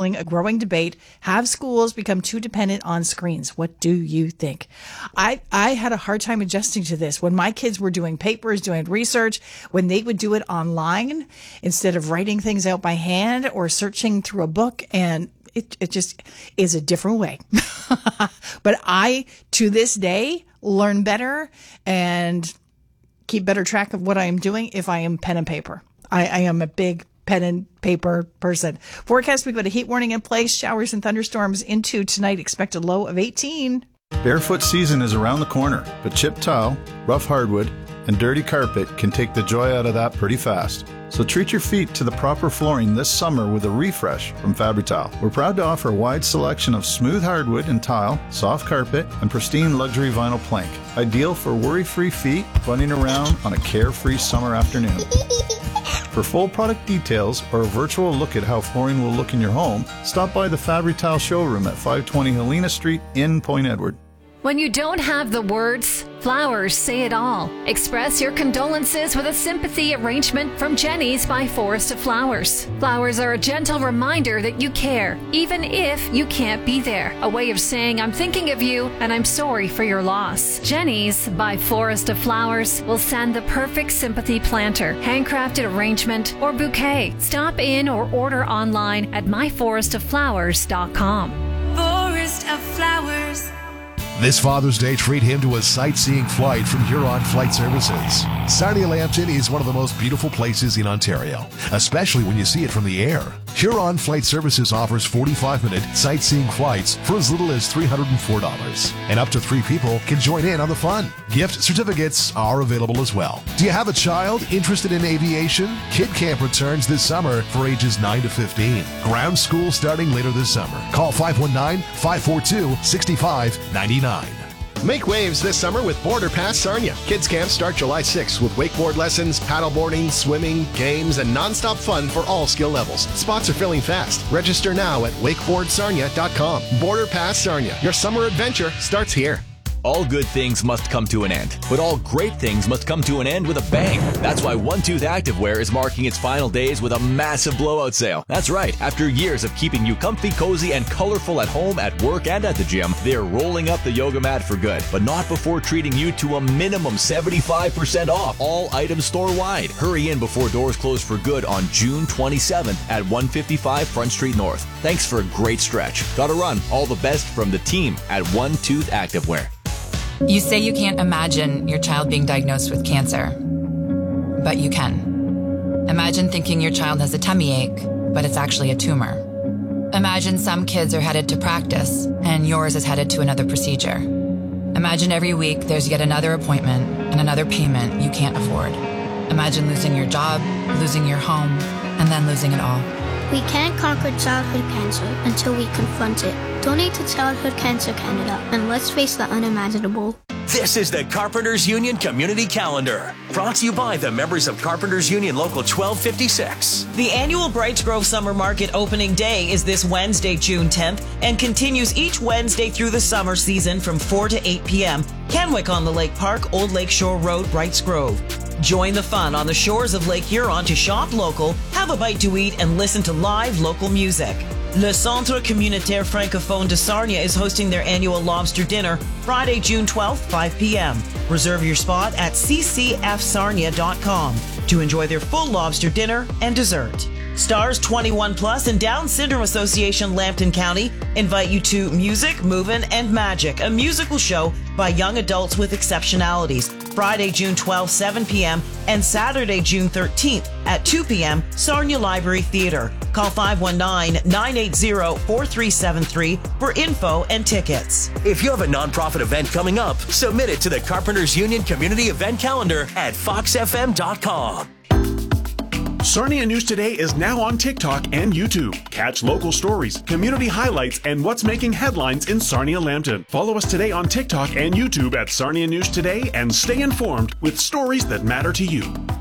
tackling a growing debate. Have schools become too dependent on screens? What do you think? I had a hard time adjusting to this. When my kids were doing papers, doing research, when they would do it online instead of writing things out by hand or searching through a book, and it just is a different way. But I, to this day, learn better and keep better track of what I am doing if I am pen and paper. I am a big pen and paper person. Forecast, we've got a heat warning in place. Showers and thunderstorms into tonight. Expected low of 18. Barefoot season is around the corner, but chipped tile, rough hardwood, and dirty carpet can take the joy out of that pretty fast. So treat your feet to the proper flooring this summer with a refresh from Fabri-Tile. We're proud to offer a wide selection of smooth hardwood and tile, soft carpet, and pristine luxury vinyl plank. Ideal for worry-free feet running around on a carefree summer afternoon. For full product details or a virtual look at how flooring will look in your home, stop by the Fabri-Tile showroom at 520 Helena Street in Point Edward. When you don't have the words, flowers say it all. Express your condolences with a sympathy arrangement from Jenny's by Forest of Flowers. Flowers are a gentle reminder that you care, even if you can't be there. A way of saying, I'm thinking of you and I'm sorry for your loss. Jenny's by Forest of Flowers will send the perfect sympathy planter, handcrafted arrangement, or bouquet. Stop in or order online at myforestofflowers.com. Forest of Flowers. This Father's Day, treat him to a sightseeing flight from Huron Flight Services. Sarnia Lambton is one of the most beautiful places in Ontario, especially when you see it from the air. Huron Flight Services offers 45-minute sightseeing flights for as little as $304, and up to 3 people can join in on the fun. Gift certificates are available as well. Do you have a child interested in aviation? Kid Camp returns this summer for ages 9 to 15. Ground school starting later this summer. Call 519-542-6599. Make waves this summer with Border Pass Sarnia. Kids Camp start July 6th with wakeboard lessons, paddleboarding, swimming, games, and nonstop fun for all skill levels. Spots are filling fast. Register now at wakeboardsarnia.com. Border Pass Sarnia. Your summer adventure starts here. All good things must come to an end, but all great things must come to an end with a bang. That's why One Tooth Activewear is marking its final days with a massive blowout sale. That's right. After years of keeping you comfy, cozy, and colorful at home, at work, and at the gym, they're rolling up the yoga mat for good, but not before treating you to a minimum 75% off all items store-wide. Hurry in before doors close for good on June 27th at 155 Front Street North. Thanks for a great stretch. Gotta run. All the best from the team at One Tooth Activewear. You say you can't imagine your child being diagnosed with cancer, but you can. Imagine thinking your child has a tummy ache, but it's actually a tumor. Imagine some kids are headed to practice, and yours is headed to another procedure. Imagine every week there's yet another appointment and another payment you can't afford. Imagine losing your job, losing your home, and then losing it all. We can't conquer childhood cancer until we confront it. Donate to Childhood Cancer Canada, and let's face the unimaginable. This is the Carpenters Union Community Calendar, brought to you by the members of Carpenters Union Local 1256. The annual Brights Grove Summer Market opening day is this Wednesday, June 10th, and continues each Wednesday through the summer season from 4 to 8 p.m. Kenwick on the Lake Park, Old Lake Shore Road, Brights Grove. Join the fun on the shores of Lake Huron to shop local, have a bite to eat, and listen to live local music. Le Centre Communautaire Francophone de Sarnia is hosting their annual lobster dinner Friday, June 12th, 5 p.m. Reserve your spot at ccfsarnia.com to enjoy their full lobster dinner and dessert. Stars 21 Plus and Down Syndrome Association Lambton County invite you to Music, Movin' and Magic, a musical show by young adults with exceptionalities. Friday, June 12th, 7 p.m. and Saturday, June 13th at 2 p.m. Sarnia Library Theatre. Call 519-980-4373 for info and tickets. If you have a nonprofit event coming up, submit it to the Carpenters Union Community Event Calendar at foxfm.com. Sarnia News Today is now on TikTok and YouTube. Catch local stories, community highlights, and what's making headlines in Sarnia Lambton. Follow us today on TikTok and YouTube at Sarnia News Today and stay informed with stories that matter to you.